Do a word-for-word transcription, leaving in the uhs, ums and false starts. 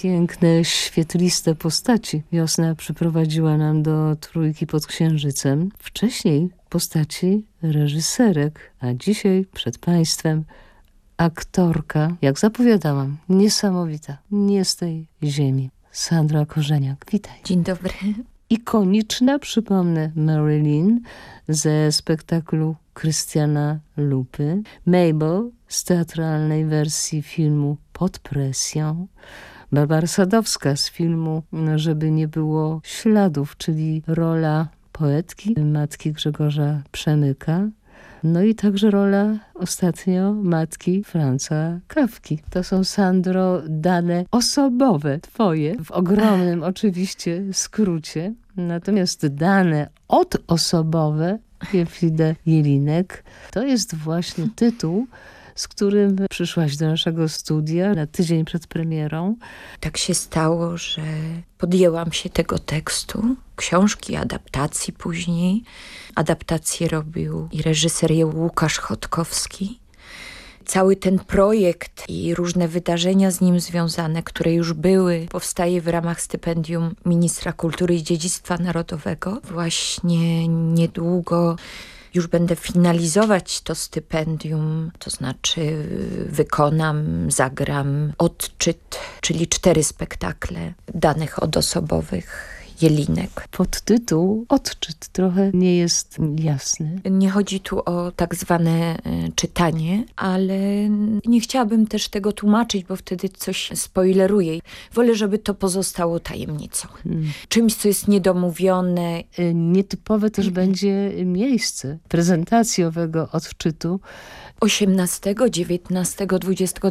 piękne, świetliste postaci wiosna przyprowadziła nam do Trójki pod Księżycem. Wcześniej postaci reżyserek, a dzisiaj przed Państwem aktorka, jak zapowiadałam, niesamowita, nie z tej ziemi. Sandra Korzeniak, witaj. Dzień dobry. Ikoniczna, przypomnę, Marilyn ze spektaklu Krystiana Lupy, Mabel z teatralnej wersji filmu Pod presją, Barbara Sadowska z filmu Żeby nie było śladów, czyli rola poetki, matki Grzegorza Przemyka, no i także rola ostatnio matki Franza Kafki. To są, Sandro, dane osobowe twoje, w ogromnym oczywiście skrócie. Natomiast dane odosobowe Jefrida Jelinek to jest właśnie tytuł, z którym przyszłaś do naszego studia na tydzień przed premierą. Tak się stało, że podjęłam się tego tekstu, książki, adaptacji później. Adaptację robił i reżyser Łukasz Chodkowski. Cały ten projekt i różne wydarzenia z nim związane, które już były, powstaje w ramach stypendium Ministra Kultury i Dziedzictwa Narodowego. Właśnie niedługo już będę finalizować to stypendium, to znaczy wykonam, zagram odczyt, czyli cztery spektakle danych odosobowych Jelinek. Podtytuł odczyt trochę nie jest jasny. Nie chodzi tu o tak zwane y, czytanie, ale nie chciałabym też tego tłumaczyć, bo wtedy coś spoileruję. Wolę, żeby to pozostało tajemnicą. Hmm. Czymś, co jest niedomówione. Nietypowe też hmm. będzie miejsce prezentacji owego odczytu. osiemnastego, dziewiętnastego, dwudziestego